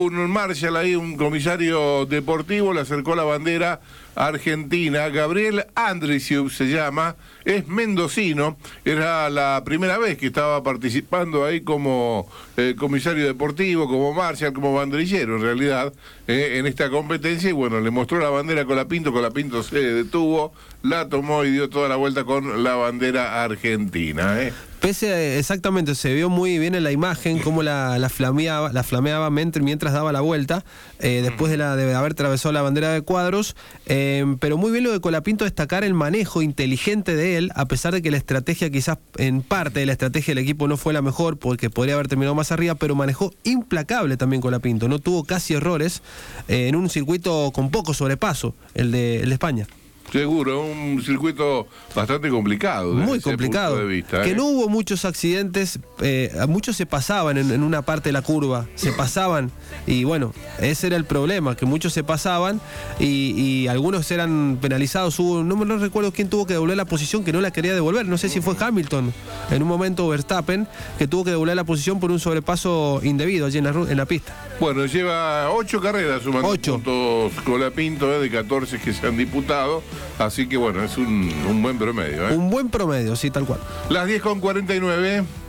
Un Marshall ahí, un comisario deportivo, le acercó la bandera argentina. Gabriel Andrisiuk se llama, es mendocino, era la primera vez que estaba participando ahí como comisario deportivo, como Marshall, como banderillero en realidad, en esta competencia, y bueno, le mostró la bandera a Colapinto se detuvo, la tomó y dio toda la vuelta con la bandera argentina. Exactamente, se vio muy bien en la imagen cómo la flameaba mientras daba la vuelta, después de haber atravesado la bandera de cuadros, pero muy bien lo de Colapinto, destacar el manejo inteligente de él, a pesar de que la estrategia, quizás en parte de la estrategia del equipo no fue la mejor, porque podría haber terminado más arriba, pero manejó implacable también Colapinto, no tuvo casi errores en un circuito con poco sobrepaso, el de España. Seguro, un circuito bastante complicado. Muy complicado. De vista, que no hubo muchos accidentes, muchos se pasaban en una parte de la curva, se pasaban, y bueno, ese era el problema, que muchos se pasaban y algunos eran penalizados. No recuerdo quién tuvo que devolver la posición, que no la quería devolver, no sé si fue Hamilton, en un momento Verstappen, que tuvo que devolver la posición por un sobrepaso indebido allí en la pista. Bueno, lleva 8 carreras sumando puntos Colapinto, de 14 que se han disputado. Así que bueno, es un buen promedio. Un buen promedio, sí, tal cual. Las 10:49.